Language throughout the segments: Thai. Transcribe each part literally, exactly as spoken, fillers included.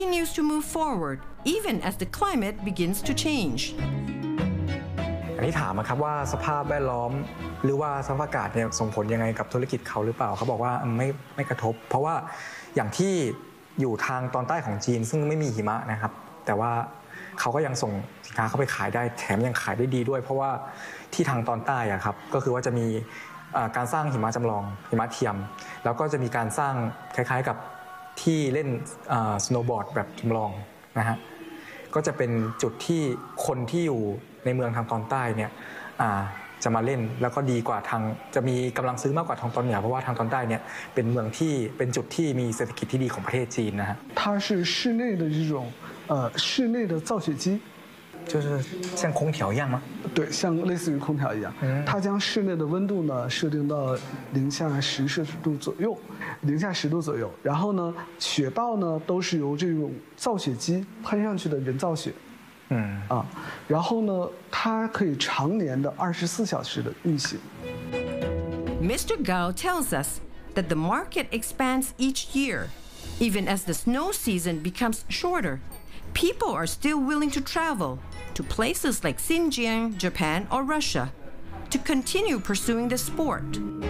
continues to move forward even as the climate begins to change. อันนี้ถามนะครับว่าสภาพแวดล้อมหรือว่าสภาพอากาศเนี่ยส่งผลยังไงกับธุรกิจเขาหรือเปล่าเขาบอกว่าไม่ไม่กระทบเพราะว่าอย่างที่อยู่ทางตอนใต้ของจีนซึ่งไม่มีหิมะนะครับแต่ว่าเขาก็ยังส่งสินค้าเข้าไปขายได้แถมยังขายได้ดีด้วยเพราะว่าที่ทางตอนใต้อะครับก็คือว่าจะมีการสร้างหิมะจำลองหิมะเทียมแล้วก็จะมีการสร้างคล้ายๆกับที่เล่นสโนว์บอร์ดแบบจำลองนะฮะก็จะเป็นจุดที่คนที่อยู่ในเมืองทางตอนใต้เนี่ยจะมาเล่นแล้วก็ดีกว่าทางจะมีกำลังซื้อมากกว่าทางตอนเหนือเพราะว่าทางตอนใต้เนี่ยเป็นเมืองที่เป็นจุดที่มีเศรษฐกิจที่ดีของประเทศจีนนะฮะ它是室内的这种呃室内的造雪机就是像空调一样吗？ 对，像类似于空调一样，嗯、它将室内的温度呢设定到零下十摄氏度左右，零下十度左右。然后呢，雪道呢都是由这种造雪机喷上去的人造雪，嗯啊，然后呢，它可以常年的二十四小时的运行。 Mister Gao tells us that the market expands each year, even as the snow season becomes shorter. People are still willing to travel to places like Xinjiang, Japan, or Russia to continue pursuing the sport.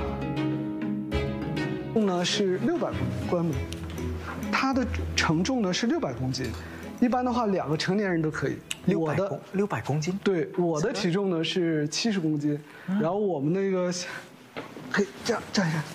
呢是六百公斤，它的承重呢是六百公斤，一般的话两个成年人都可以。 我的六百公斤， 对，我的体重呢是七十公斤，然后我们那个可以这样站一下，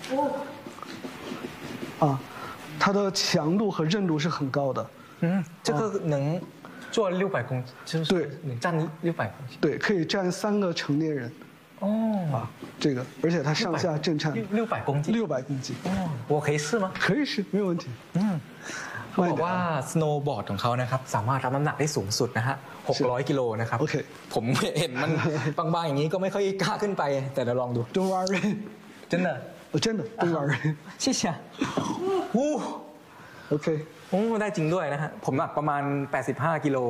啊，它的强度和韧度是很高的。 嗯，这个能做六百公斤，就是对， 能站六百公斤， 对，可以站三个成年人。哦，啊，这个，而且它上下震颤六百公斤， 六百公斤。 哦，我可以试吗？ 可以试，没有问题。 嗯，เขาบอกว่าสโนว์บอร์ดของเขานะครับสามารถรับน้ำหนักได้สูงสุดนะฮะหกร้อยกิโลนะครับโอเคผมเห็นมันบางๆอย่างนี้ก็ไม่ค่อยกล้าขึ้นไปแต่เดี๋ยวลองดู Don't worry 真的真的 Don't worry 谢谢อู้ OK โอ้ได้จริงด้วยนะฮะผมหนักประมาณแปดสิบห้ากิโล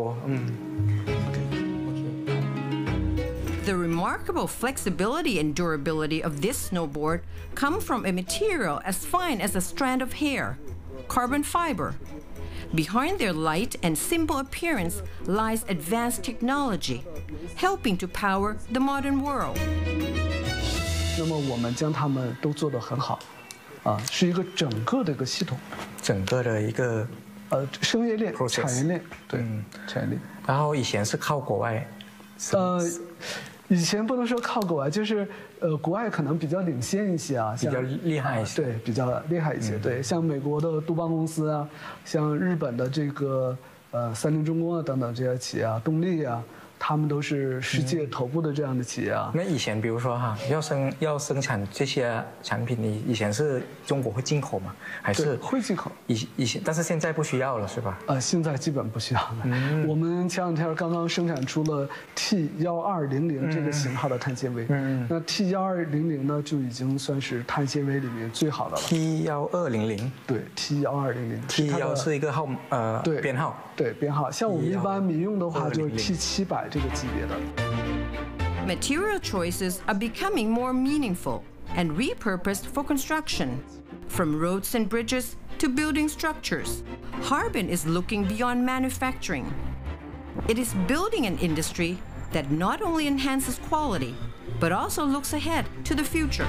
The remarkable flexibility and durability of this snowboard come from a material as fine as a strand of hair, carbon fiber. Behind their light and simple appearance lies advanced technology, helping to power the modern world. 那么我们将它们都做得很好。啊，是一个整个的一个系统， 整个的一个呃生业链、产业链，对， 嗯， 产业链。 然后以前是靠国外， 呃，以前不能说靠国外，就是呃国外可能比较领先一些啊， 比较厉害一些， 对，比较厉害一些，对，像美国的杜邦公司啊，像日本的这个呃三菱重工啊等等这些企业啊，动力啊。他们都是世界头部的这样的企业啊。 那以前比如说哈，要生要生产这些产品，你以前是中国会进口吗？还是会进口？ 以以前，但是现在不需要了，是吧？ 呃，现在基本不需要了。嗯、我们前两天刚刚生产出了 T 一二零零这个型号的碳纤维。嗯那 T 一二零零呢，就已经算是碳纤维里面最好的了。 T 一二零零。对 ，T 一二零零。 T 一是一个号呃对编号。 对编号，像我们一般民用的话就是 T 七百。这个级别的 Material choices are becoming more meaningful and repurposed for construction. From roads and bridges to building structures, Harbin is looking beyond manufacturing. It is building an industry that not only enhances quality, but also looks ahead to the future.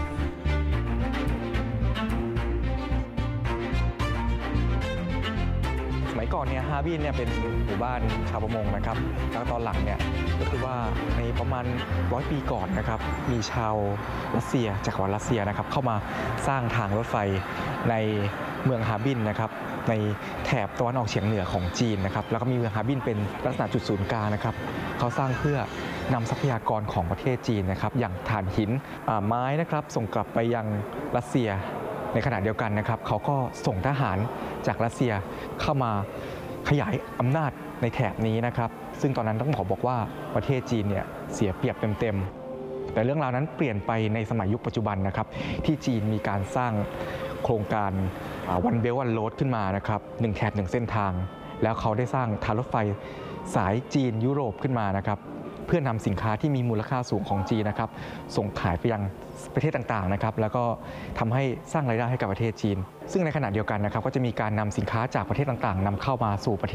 สมัยก่อนเนี่ยฮาร์บินเนี่ยเป็นหมู่บ้านชาวประมงนะครับแล้วตอนหลังเนี่ยก็คือว่าในประมาณร้อยปีก่อนนะครับมีชาวรัสเซียจากจักรวรรดิรัสเซียนะครับเข้ามาสร้างทางรถไฟในเมืองฮาร์บินนะครับในแถบตะวันออกเฉียงเหนือของจีนนะครับแล้วก็มีเมืองฮาร์บินเป็นลักษณะจุดศูนย์กลางนะครับเขาสร้างเพื่อนำทรัพยากรของประเทศจีนนะครับอย่างถ่านหินไม้นะครับส่งกลับไปยังรัสเซียในขณะเดียวกันนะครับเขาก็ส่งทหารจากรัสเซียเข้ามาขยายอำนาจในแถบนี้นะครับซึ่งตอนนั้นต้องขอบอกว่าประเทศจีนเนี่ยเสียเปรียบเต็มๆแต่เรื่องราวนั้นเปลี่ยนไปในสมัยยุคปัจจุบันนะครับที่จีนมีการสร้างโครงการวันเบลวันโรดขึ้นมานะครับหนึ่งแถบหนึ่งเส้นทางแล้วเขาได้สร้างทางรถไฟสายจีนยุโรปขึ้นมานะครับเพื่อนำสินค้าที่มีมูลค่าสูงของจีนนะครับส่งขายไปยังประเทศต่างๆนะครับแล้วก็ทำให้สร้างรายได้ให้กับประเทศจีนซึ่งในขณะเดียวกันนะครับก็จะมีการนำสินค้าจากประเทศต่างๆนำเข้ามาสู่ประเทศ